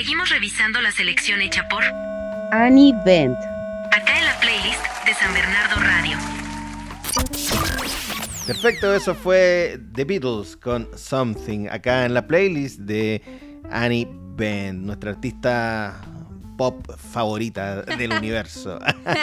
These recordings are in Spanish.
Seguimos revisando la selección hecha por Annie Bent. acá en la playlist de San Bernardo Radio. Perfecto, eso fue The Beatles con Something, acá en la playlist de Annie Bent, nuestra artista pop favorita del universo.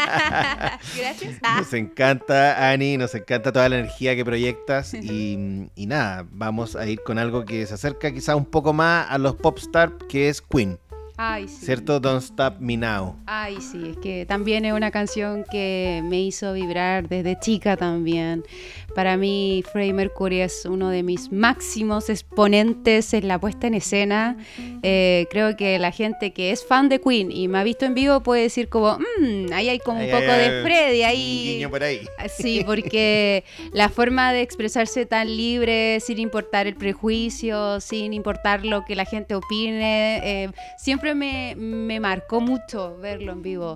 Gracias. Nos encanta, Annie, nos encanta toda la energía que proyectas y nada, vamos a ir con algo que se acerca quizá un poco más a los popstars, que es Queen. Ay, sí. ¿Cierto? Don't Stop Me Now. Ay, sí, es que también es una canción que me hizo vibrar desde chica también. Para mí, Freddie Mercury es uno de mis máximos exponentes en la puesta en escena. Creo que la gente que es fan de Queen y me ha visto en vivo puede decir como, ahí hay como un poco de Freddie, ahí. Un guiño por ahí. Sí, porque la forma de expresarse tan libre, sin importar el prejuicio, sin importar lo que la gente opine, siempre me marcó mucho verlo en vivo.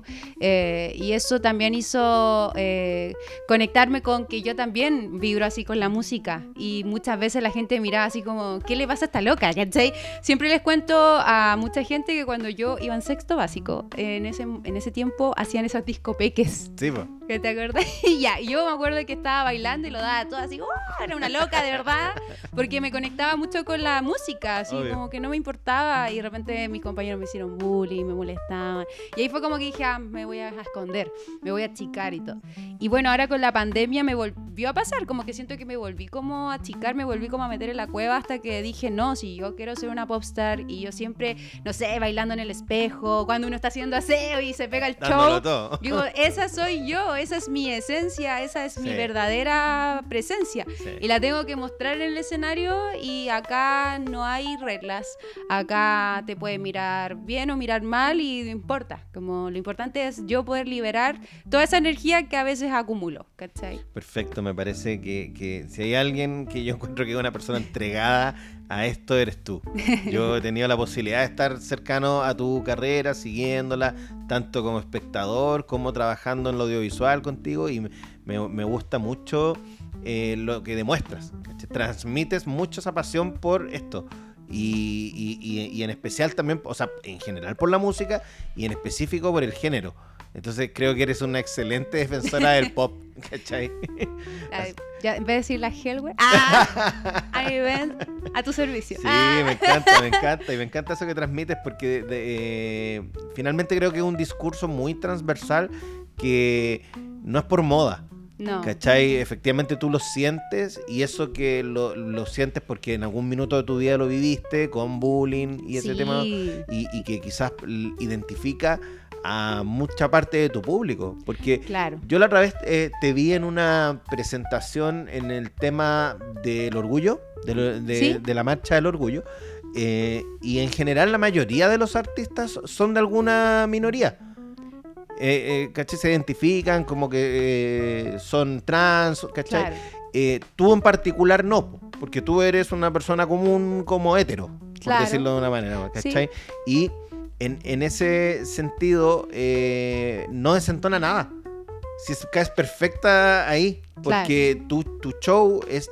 Y eso también hizo conectarme con que yo también vibro así con la música. Y muchas veces la gente miraba así como, ¿qué le pasa a esta loca? ¿Cachai? Siempre les cuento a mucha gente que cuando yo iba en sexto básico, en ese tiempo hacían esos discopeques. Sí, po. ¿Qué te acuerdas? Y ya, yo me acuerdo que estaba bailando y lo daba todo así, era una loca de verdad, porque me conectaba mucho con la música, así Obvio. como que no me importaba y de repente mis compañeros me hicieron bullying, me molestaban y ahí fue como que dije, me voy a esconder, me voy a achicar y todo. Y bueno, ahora con la pandemia me volvió a pasar, como que siento que me volví como a achicar, me volví como a meter en la cueva hasta que dije, no, si yo quiero ser una popstar y yo siempre, no sé, bailando en el espejo, cuando uno está haciendo aseo y se pega el Dándolo show, todo. digo, esa soy yo, esa es mi esencia, esa es mi Sí. verdadera presencia. Sí. Y la tengo que mostrar en el escenario y acá no hay reglas. Acá te pueden mirar bien o mirar mal y no importa. Como lo importante es yo poder liberar toda esa energía que a veces acumulo, ¿cachai? Perfecto, me parece que si hay alguien que yo encuentro que es una persona entregada a esto, eres tú. Yo he tenido la posibilidad de estar cercano a tu carrera, siguiéndola, tanto como espectador, como trabajando en lo audiovisual contigo, y me gusta mucho lo que demuestras. ¿Cachai? Transmites mucho esa pasión por esto. Y en especial también, o sea, en general por la música y en específico por el género. Entonces creo que eres una excelente defensora del pop, ¿cachai? Ay, ya, en vez de decir la Hellway, ahí ven, a tu servicio. Sí, me encanta y me encanta eso que transmites porque finalmente creo que es un discurso muy transversal que no es por moda. No. ¿Cachai? Efectivamente tú lo sientes y eso que lo sientes porque en algún minuto de tu vida lo viviste con bullying y ese Sí. tema y que quizás identifica a mucha parte de tu público, porque Claro. yo la otra vez te vi en una presentación en el tema del orgullo, ¿Sí? de la marcha del orgullo, y en general la mayoría de los artistas son de alguna minoría. ¿Cachai? Se identifican como que son trans, ¿cachai? Claro. Tú en particular no, porque tú eres una persona común como hétero, por Claro. decirlo de una manera, ¿cachai? Y en ese sentido no desentona nada. Si caes perfecta ahí, porque tu show es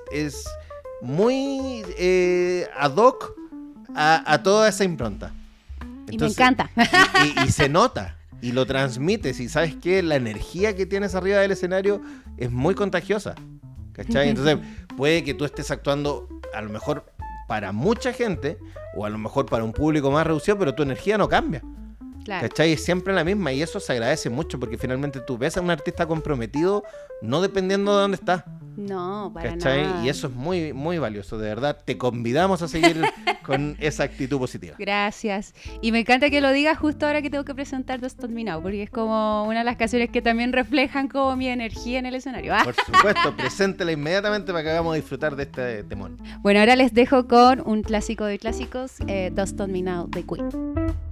muy ad hoc a toda esa impronta. Y me encanta. Y se nota. Y lo transmites. Y sabes que la energía que tienes arriba del escenario es muy contagiosa. ¿Cachai? Entonces puede que tú estés actuando a lo mejor para mucha gente o a lo mejor para un público más reducido, pero tu energía no cambia. Claro. ¿Cachai? Es siempre la misma y eso se agradece mucho porque finalmente tú ves a un artista comprometido no dependiendo de dónde está. No, para ¿Cachai? nada. Y eso es muy, muy valioso, de verdad. Te convidamos a seguir con esa actitud positiva. Gracias. Y me encanta que lo digas justo ahora que tengo que presentar Don't Stop Me Now, porque es como una de las canciones que también reflejan como mi energía en el escenario. Por supuesto, preséntela inmediatamente para que hagamos disfrutar de este temón. Bueno, ahora les dejo con un clásico de clásicos, Don't Stop Me Now de Queen.